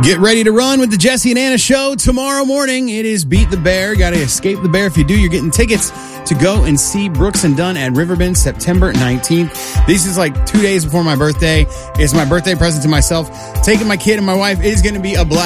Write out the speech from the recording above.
Get ready to run with the Jesse and Anna show tomorrow morning. It is Beat the Bear. Got to escape the bear. If you do, you're getting tickets to go and see Brooks and Dunn at Riverbend September 19th. This is like 2 days before my birthday. It's my birthday present to myself. Taking my kid and my wife. It is going to be a blast.